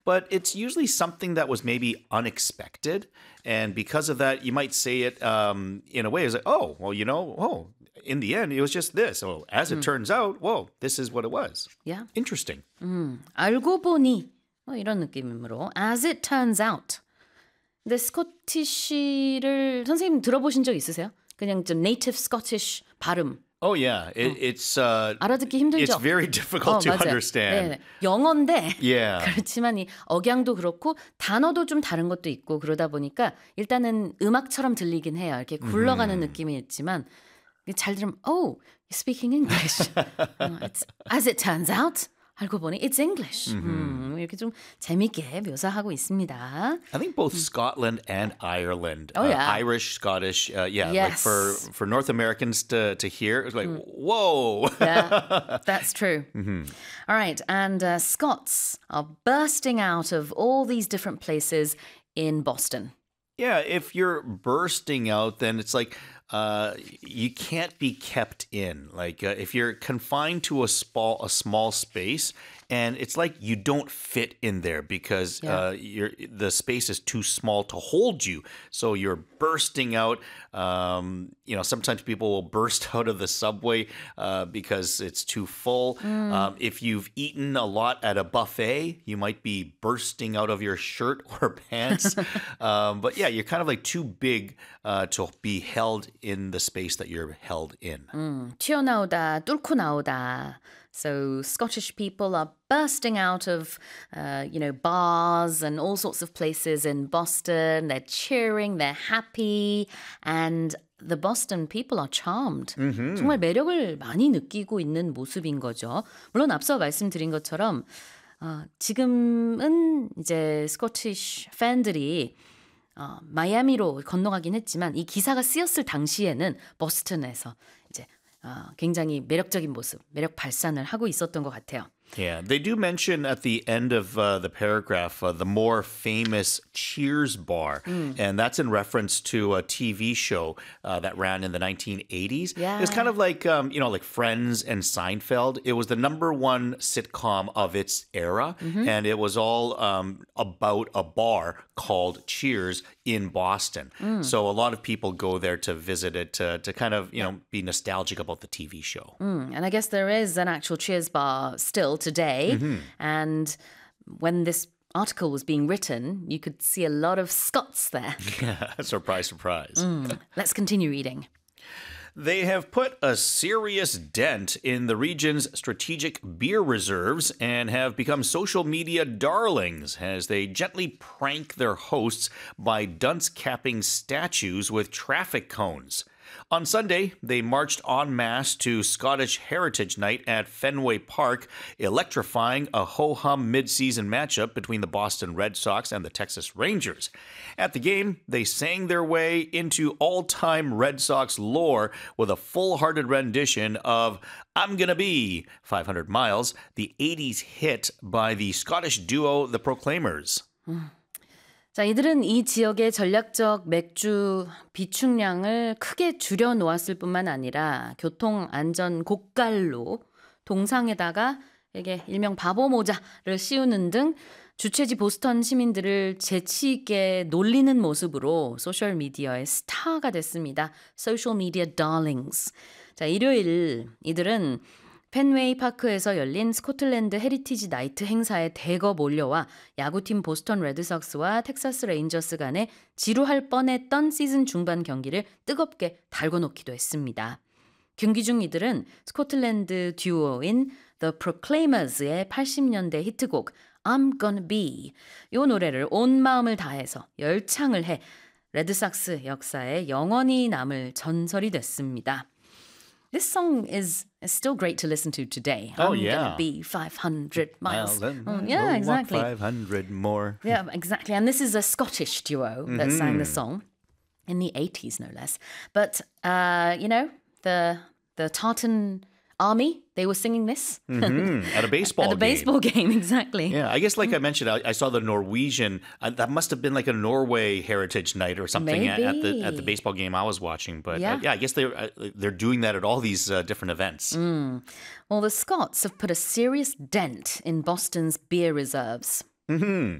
but it's usually something that was maybe unexpected. And because of that, you might say it in a way as like, oh, well, in the end, it was just this. Oh, as it turns out, whoa, this is what it was. Yeah. Interesting. 알고 보니 뭐 이런 느낌으로 as it turns out. 근데 스코티시를 선생님 들어보신 적 있으세요? 그냥 좀 native Scottish 발음. Oh, yeah. It's 알아듣기 힘들죠? it's very difficult to 맞아요. understand. 네, 영어인데 Yeah. 그렇지만 이 억양도 그렇고 단어도 좀 다른 것도 있고 그러다 보니까 일단은 음악처럼 들리긴 해요. 이렇게 굴러가는 느낌이 있지만 잘 들으면 oh, you're speaking English. It's, as it turns out, 알고 보니 it's English. 이렇게 좀 재밌게 묘사하고 있습니다. I think both Scotland and Ireland, Oh, yeah. Irish, Scottish, like Yes. for North Americans to hear, it's like, whoa. Yeah, that's true. All right, and Scots are bursting out of all these different places in Boston. Yeah, if you're bursting out, then it's like you can't be kept in. Like if you're confined to a small space, and it's like you don't fit in there because the space is too small to hold you. So you're bursting out. Sometimes people will burst out of the subway because it's too full. If you've eaten a lot at a buffet, you might be bursting out of your shirt or pants. But yeah, you're kind of like too big to be held in the space that you're held in. 튀어나오다, 뚫고 나오다. So Scottish people are bursting out of, bars and all sorts of places in Boston. They're cheering, they're happy, and the Boston people are charmed. 정말 매력을 많이 느끼고 있는 모습인 거죠. 물론 앞서 말씀드린 것처럼 지금은 이제 스코티시 팬들이 마이애미로 건너가긴 했지만 이 기사가 쓰였을 당시에는 버스턴에서 이제 굉장히 매력적인 모습, 매력 발산을 하고 있었던 것 같아요. Yeah, they do mention at the end of the paragraph the more famous Cheers bar, and that's in reference to a TV show that ran in the 1980s. Yeah. It's kind of like, like Friends and Seinfeld. It was the number one sitcom of its era, and it was all about a bar called Cheers in Boston. So a lot of people go there to visit it to kind of, be nostalgic about the TV show. And I guess there is an actual Cheers bar still today. And when this article was being written, you could see a lot of Scots there. Surprise, surprise. Let's continue reading. They have put a serious dent in the region's strategic beer reserves and have become social media darlings as they gently prank their hosts by dunce-capping statues with traffic cones. On Sunday, they marched en masse to Scottish Heritage Night at Fenway Park, electrifying a ho-hum mid-season matchup between the Boston Red Sox and the Texas Rangers. At the game, they sang their way into all-time Red Sox lore with a full-hearted rendition of I'm Gonna Be 500 Miles, the 80s hit by the Scottish duo The Proclaimers. 자, 이들은 이 지역의 전략적 맥주 비축량을 크게 줄여 놓았을 뿐만 아니라 교통 안전 고깔로 동상에다가 이게 일명 바보 모자를 씌우는 등 주최지 보스턴 시민들을 재치 있게 놀리는 모습으로 소셜 미디어의 스타가 됐습니다. 소셜 미디어 darlings. 자, 일요일 이들은 펜웨이 파크에서 열린 스코틀랜드 헤리티지 나이트 행사에 대거 몰려와 야구팀 보스턴 레드삭스와 텍사스 레인저스 간에 지루할 뻔했던 시즌 중반 경기를 뜨겁게 달궈놓기도 했습니다. 경기 중 이들은 스코틀랜드 듀오인 The Proclaimers의 80년대 히트곡 I'm Gonna Be 이 노래를 온 마음을 다해서 열창을 해 레드삭스 역사에 영원히 남을 전설이 됐습니다. This song is still great to listen to today. Oh, I'm yeah. gonna be 500 miles. Yeah, Yeah, exactly. 500 more. Yeah, exactly. And this is a Scottish duo that sang the song in the 80s, no less. But, the Tartan Army, they were singing this. At a baseball At a baseball game, exactly. Yeah, I guess like I mentioned, I saw the Norwegian. That must have been like a Norway Heritage Night or something at the baseball game I was watching. But Yeah. I guess they're doing that at all these different events. Well, the Scots have put a serious dent in Boston's beer reserves. Hmm.